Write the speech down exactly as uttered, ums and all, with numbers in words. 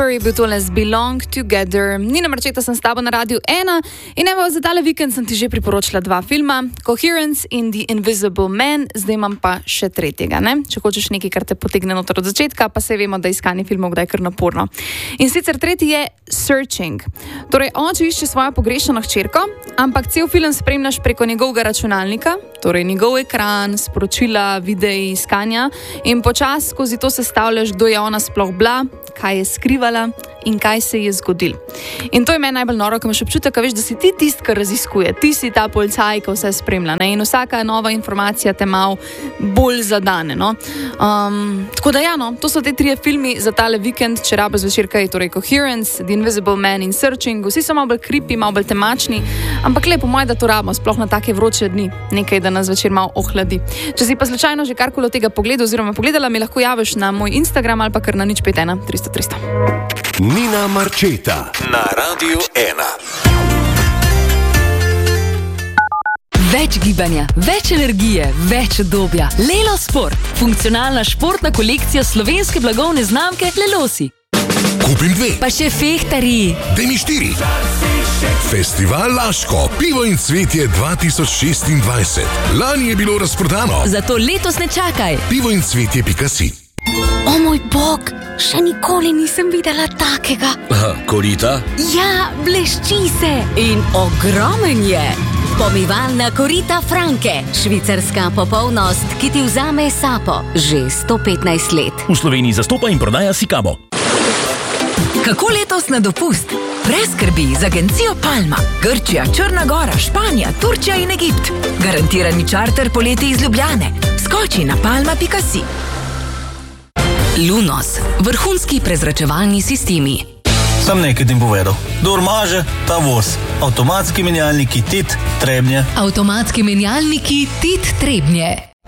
Fury, bil tole z Belong Together. Nina Marčeta sem s tabo na Radiu ena in evo, za tale vikend sem ti že priporočila dva filma, Coherence in The Invisible Man, zdaj imam pa še tretjega, ne? Če hočeš nekaj, kar te potegne noter od začetka, pa se vemo, da iskanje filmov kdaj kar naporno. In sicer tretji je Searching. Torej, oče išče svojo pogrešano hčerko, ampak cel film spremljaš preko njegovega računalnika, torej njegov ekran, sporočila, videi, iskanja in počas skozi to sestavljaš, kdo je ona sploh bila, kaj je skrivala in kaj se je zgodil. In to je meni najbolj noro, ko imaš občutek, veš, da si ti tist, ki raziskuje, ti si ta policaj, ki vse spremlja, ne? In vsaka nova informacija te malo bolj zadane, no? Um, tako da ja, no, to so te trije filmi za tale vikend, če rabe zvečer kaj, torej Coherence, The Invisible Man in Searching, vsi so malo bolj creepy, malo bolj temačni, ampak lepo moj, da to rabimo, sploh na take vroče dni, nekaj, da nas večer malo ohladi. Če si pa slučajno že karkoli od tega pogledal oziroma pogledala, mi lahko javiš na moj Instagram ali pa kar na nič pet ena tristo tristo. Nina Marčeta na Radiu ena. Več gibanja, več energije, več udobja. Lelo Sport. Funkcionalna športna kolekcija slovenske blagovne znamke Lelosi. Kupim dve. Pa še fehtarji. Daj mi štiri. Festival Laško, pivo in cvetje dva tisoč šestindvajset. Lani je bilo razprodano. Zato letos ne čakaj. pivo in cvetje pika si. O moj bog, še nikoli nisem videla takega. Aha, korita? Ja, blešči se. In ogromen je. Pomivalna korita Franke. Švicarska popolnost, ki ti vzame sapo. Že sto petnajst let. V Sloveniji zastopa in prodaja Sikabo. Kako letos na dopust? Brez skrbi z agencijo Palma. Grčija, Črna Gora, Španija, Turčija in Egipt. Garantirani čarter poleti iz Ljubljane. Skoči na palma pika si. Lunos. Vrhunski prezračevalni sistemi. Sam nekaj ti povedal. Kdor maže, ta voz. Avtomatski menjalniki Tit Trebnje. Avtomatski menjalniki Tit Trebnje.